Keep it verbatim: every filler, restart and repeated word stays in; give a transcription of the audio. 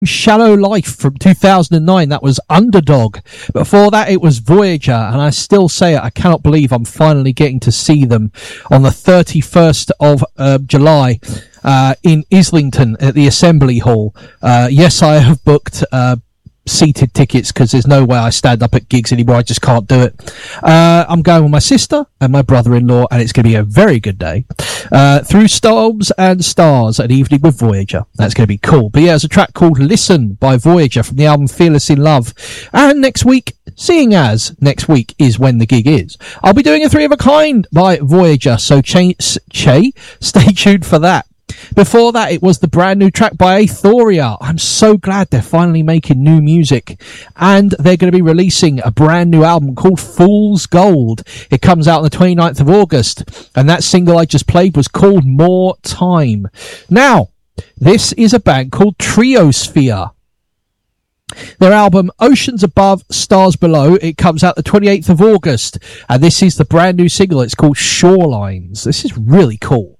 Shallow Life from two thousand nine. That was Underdog. Before that, it was Voyager, and I still say it, I cannot believe I'm finally getting to see them on the thirty-first of uh, July uh, in Islington at the Assembly Hall. Uh, yes, I have booked uh, seated tickets because there's no way I stand up at gigs anymore. I just can't do it. Uh, I'm going with my sister and my brother-in-law, and it's going to be a very good day. Uh, through Storms and Stars, an evening with Voyager. That's going to be cool. But yeah, there's a track called Listen by Voyager from the album Fearless in Love. And next week, seeing as next week is when the gig is, I'll be doing a Three of a Kind by Voyager. So Che, che stay tuned for that. Before that, it was the brand new track by Athoria. I'm so glad they're finally making new music, and they're going to be releasing a brand new album called Fool's Gold. It comes out on the twenty-ninth of August, and that single I just played was called More Time. Now, this is a band called Triosphere. Their album Oceans Above, Stars Below, it comes out the twenty-eighth of August, and this is the brand new single. It's called Shorelines. This is really cool.